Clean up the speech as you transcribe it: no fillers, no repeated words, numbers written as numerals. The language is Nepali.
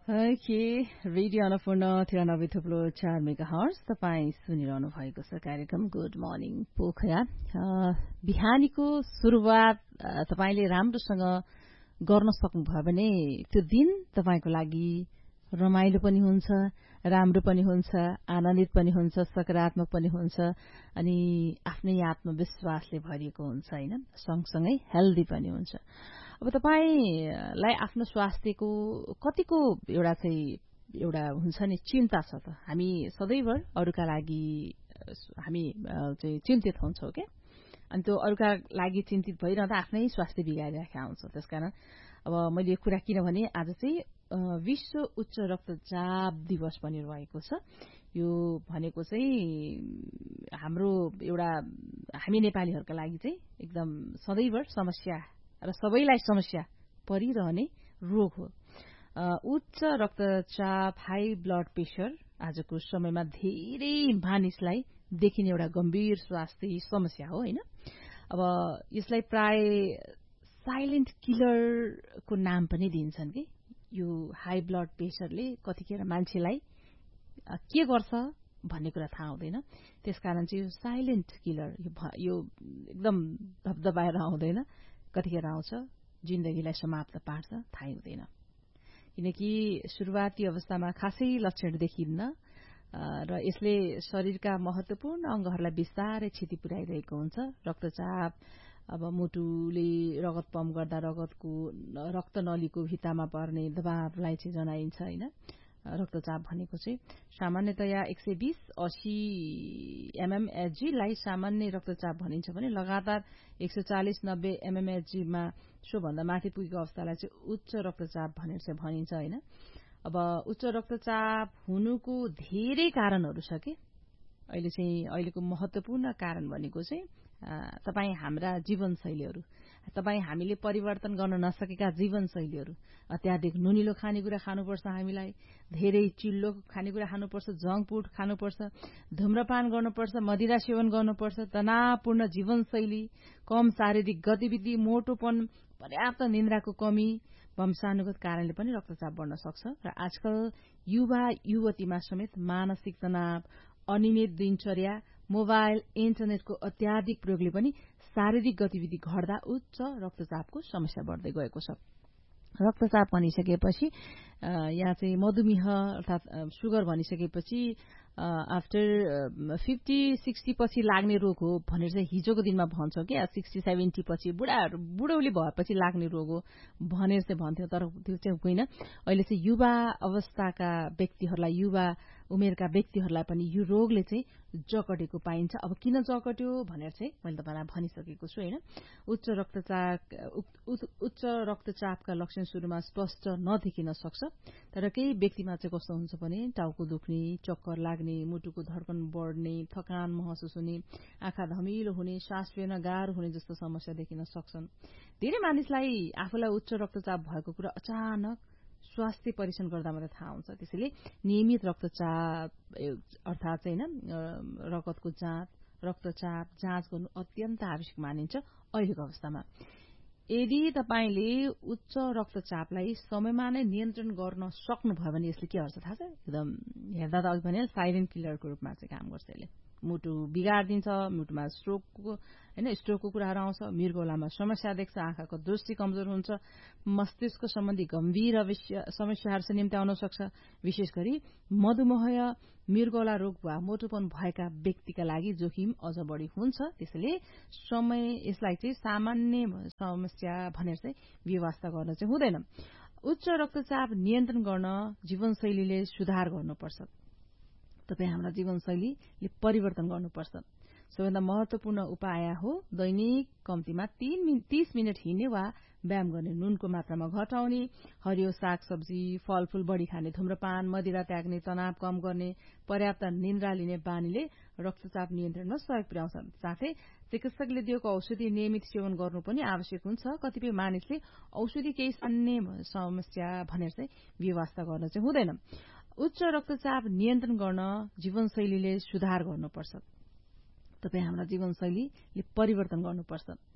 रेडियो अन्नपूर्ण 93.4 मेगाहर्ज तपाईँ सुनिरहनु भएको छ कार्यक्रम गुड मर्निङ पोखरा। बिहानीको सुरुवात तपाईले राम्रोसँग गर्न सक्नुभयो भने त्यो दिन तपाईको लागि रमाइलो पनि हुन्छ, राम्रो पनि हुन्छ, आनन्दित पनि हुन्छ, सकारात्मक पनि हुन्छ अनि आफ्नै आत्मविश्वासले भरिएको हुन्छ हैन, सँगसँगै हेल्दी पनि हुन्छ। अब तपाईलाई आफ्नो स्वास्थ्यको कतिको एउटा हुन्छ नि चिन्ता छ त। हामी सदैव अरूका लागि हामी चाहिँ चिन्तित हुन्छौं के, अनि त्यो अरूका लागि चिन्तित भइरहँदा आफ्नै स्वास्थ्य बिगारिरहेका हुन्छौं। त्यसकारण अब मैले यो कुरा किन भने आज चाहिँ विश्व उच्च रक्तचाप दिवस पनि रहेको छ। यो भनेको चाहिँ हाम्रो एउटा हामी नेपालीहरुका लागि चाहिँ एकदम सदैव समस्या र सबैलाई समस्या परिरहने रोग हो। उच्च रक्तचाप, हाई ब्लड प्रेशर आजको समयमा धेरै मानिसलाई देखिने एउटा गम्भीर स्वास्थ्य समस्या हो हैन। अब यसलाई प्राय साइलेन्ट किलरको नाम पनि दिन्छन् कि। यो हाई ब्लड प्रेशरले कतिखेर मान्छेलाई के गर्छ भन्ने कुरा थाहा हुँदैन। त्यसकारण चाहिँ यो साइलेन्ट किलर यो एकदम धबधबाएर आउँदैन, कतिखेर आउँछ, जिन्दगीलाई समाप्त पार्छ, थाहै हुँदैन। किनकि सुरुवाती अवस्थामा खासै लक्षण देखिन्न र यसले शरीरका महत्वपूर्ण अंगहरूलाई बिस्तारै क्षति पुर्याइरहेको हुन्छ। रक्तचाप अब मुटुले रगत पम्प गर्दा रक्त नलीको भित्तामा पर्ने दबावलाई चाहिँ जनाइन्छ हैन। रक्तचाप भनेको चाहिँ सामान्यतया 120-80 mmHg लाई सामान्य रक्तचाप भनिन्छ भने लगातार 140-90 mmHg मा सो भन्दा माथि पुगेको अवस्थालाई चाहिँ उच्च रक्तचाप भनेर चाहिँ भनिन्छ हैन। अब उच्च रक्तचाप हुनुको धेरै कारणहरू छ के। अहिलेको महत्वपूर्ण कारण भनेको चाहिँ तपाई हाम्रा जीवनशैलीहरू, तपाई हामीले परिवर्तन गर्न नसकेका जीवनशैलीहरू। अत्याधिक नुनिलो खानेकुरा खानुपर्छ, हामीलाई धेरै चिल्लो खानेकुरा खानुपर्छ, जंक फुड खानुपर्छ, धूम्रपान गर्नुपर्छ, मदिरा सेवन गर्नुपर्छ, तनावपूर्ण जीवनशैली, कम शारीरिक गतिविधि, मोटोपन, पर्याप्त निन्द्राको कमी, वंशानुगत कारणले पनि रक्तचाप बढ्न सक्छ। र आजकल युवा युवतीमा समेत मानसिक तनाव, अनियमित दिनचर्या, मोबाइल, इन्टरनेटको अत्याधिक प्रयोगले पनि शारीरिक गतिविधि घट्दा उच्च रक्तचापको समस्या बढ्दै गएको छ। रक्तचाप भनिसकेपछि यहाँ चाहिँ मधुमेह अर्थात सुगर भनिसकेपछि आफ्टर 50-60 पछि लाग्ने रोग हो भनेर चाहिँ हिजोको दिनमा भन्छौं के। 60-70 पछि बुढौली भएपछि लाग्ने रोग हो भनेर चाहिँ भन्थ्यो, तर त्यो चाहिँ होइन। अहिले चाहिँ युवा अवस्थाका व्यक्तिहरूलाई, युवा उमेरका व्यक्तिहरूलाई पनि यो रोगले चाहिँ जकटेको पाइन्छ। अब किन जकट्यो भनेर चाहिँ मैले तपाईलाई भनिसकेको छु हैन। उच्च रक्तचापका लक्षण सुरुमा स्पष्ट नदेखिन सक्छ, तर केही व्यक्तिमा चाहिँ कस्तो हुन्छ भने टाउको दुख्ने, चक्कर लाग्ने, मुटुको धड्कन बढ्ने, थकान महसुस हुने, आँखा धमिलो हुने, सास फेर्न गाह्रो हुने जस्तो समस्या देखिन सक्छन्। धेरै मानिसलाई आफूलाई उच्च रक्तचाप भएको कुरा अचानक स्वास्थ्य परीक्षण गर्दा मात्रै थाहा हुन्छ। त्यसैले नियमित रक्तचाप अर्थात चाहिँ हैन रगतको रक्तचाप जाँच गर्नु अत्यन्त आवश्यक मानिन्छ अहिलेको अवस्थामा। यदि तपाईले उच्च रक्तचापलाई समयमा नै नियन्त्रण गर्न सक्नुभयो भने यसले के गर्छ थाहा छ? एकदम हेर्दा त अघि भने साइलेन्ट किलरको रूपमा चाहिँ काम गर्छ। यसले मुटु बिगार्दिन्छ, मुटुमा स्ट्रोकको कुराहरू आउँछ, मृगौलामा समस्या देख्छ, आँखाको दृष्टि कमजोर हुन्छ, मस्तिष्क सम्बन्धी गम्भीर समस्याहरू चाहिँ निम्ति आउन सक्छ। विशेष गरी मधुमेह, मृगौला रोग वा मोटोपन भएका व्यक्तिका लागि जोखिम अझ बढी हुन्छ। त्यसैले यसलाई चाहिँ सामान्य समस्या भनेर चाहिँ व्यवस्था गर्न चाहिँ हुँदैन। उच्च रक्तचाप नियन्त्रण गर्न जीवनशैलीले सुधार गर्नुपर्छ। तपाई हाम्रो जीवनशैलीले परिवर्तन गर्नुपर्छ। सबैभन्दा महत्वपूर्ण उपाय हो दैनिक कम्तीमा 30 मिनट हिँड्ने वा व्यायाम गर्ने, नुनको मात्रामा घटाउने, हरियो सागसब्जी, फलफूल बढी खाने, धूम्रपान, मदिरा त्याग्ने, तनाव कम गर्ने, पर्याप्त निन्द्रा लिने बानीले रक्तचाप नियन्त्रणमा सहयोग पुर्याउँछ। साथै चिकित्सकले दिएको औषधि नियमित सेवन गर्नु पनि आवश्यक हुन्छ। कतिपय मानिसले औषधि केही सामान्य समस्या भनेर चाहिँ व्यवस्था गर्न चाहिँ हुँदैन। उच्च रक्तचाप नियन्त्रण गर्न जीवनशैलीले सुधार गर्नुपर्छ। तपाई हाम्रो जीवनशैलीले परिवर्तन गर्नुपर्छ।